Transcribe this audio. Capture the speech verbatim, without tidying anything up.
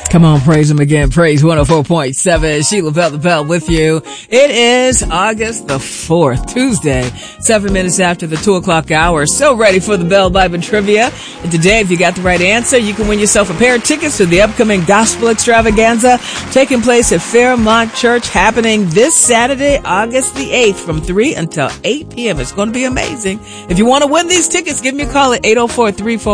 Come on, praise him again. Praise one oh four point seven. Sheila Bell, the Bell with you. It is August the fourth, Tuesday, seven minutes after the two o'clock hour. So ready for the Bell Bible Trivia. And today, if you got the right answer, you can win yourself a pair of tickets to the upcoming Gospel Extravaganza taking place at Fairmont Church, happening this Saturday, August the eighth from three until eight p.m. It's going to be amazing. If you want to win these tickets, give me a call at eight oh four, three four